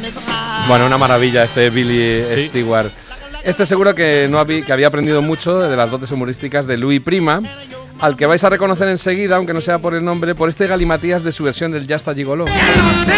Bueno, una maravilla este Billy Stewart. Este seguro que había aprendido mucho de las dotes humorísticas de Louis Prima, al que vais a reconocer enseguida, aunque no sea por el nombre, por este galimatías de su versión del Ya está Gigoló.